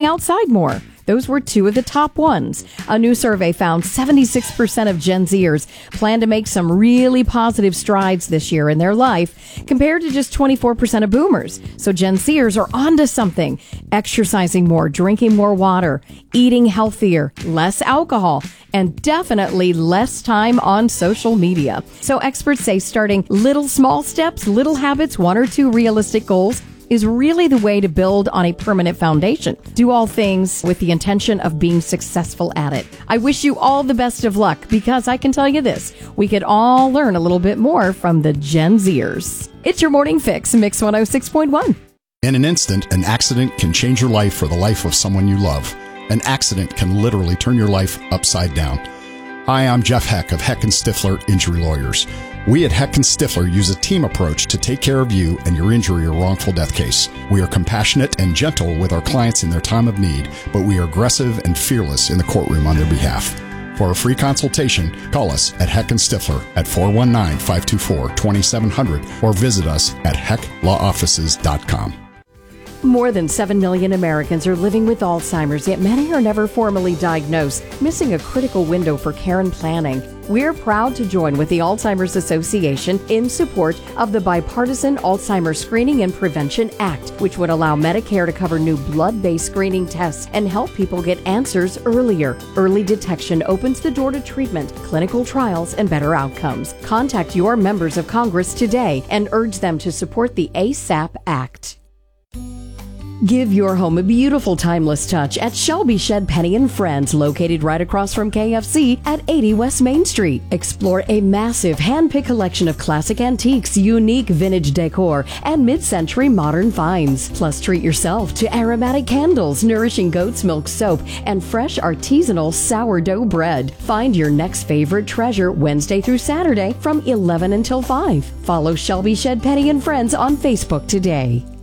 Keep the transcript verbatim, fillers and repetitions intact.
outside more. Those were two of the top ones. A new survey found seventy-six percent of Gen Zers plan to make some really positive strides this year in their life, compared to just twenty-four percent of boomers. So Gen Zers are onto something. Exercising more, drinking more water, eating healthier, less alcohol, and definitely less time on social media. So experts say starting little small steps, little habits, one or two realistic goals is really the way to build on a permanent foundation. Do all things with the intention of being successful at it. I wish you all the best of luck, because I can tell you this, we could all learn a little bit more from the Gen Zers. It's your Morning Fix, Mix one oh six point one. In an instant, an accident can change your life or the life of someone you love. An accident can literally turn your life upside down. Hi, I'm Jeff Heck of Heck and Stifler Injury Lawyers. We at Heck and Stifler use a team approach to take care of you and your injury or wrongful death case. We are compassionate and gentle with our clients in their time of need, but we are aggressive and fearless in the courtroom on their behalf. For a free consultation, call us at Heck and Stifler at four one nine, five two four, two seven zero zero or visit us at heck law offices dot com. More than seven million Americans are living with Alzheimer's, yet many are never formally diagnosed, missing a critical window for care and planning. We're proud to join with the Alzheimer's Association in support of the Bipartisan Alzheimer's Screening and Prevention Act, which would allow Medicare to cover new blood-based screening tests and help people get answers earlier. Early detection opens the door to treatment, clinical trials, and better outcomes. Contact your members of Congress today and urge them to support the ASAP Act. Give your home a beautiful, timeless touch at Shelby Shed Penny and Friends, located right across from K F C at eighty West Main Street. Explore a massive hand-picked collection of classic antiques, unique vintage decor, and mid-century modern finds. Plus, treat yourself to aromatic candles, nourishing goat's milk soap, and fresh artisanal sourdough bread. Find your next favorite treasure Wednesday through Saturday from eleven until five. Follow Shelby Shed Penny and Friends on Facebook today.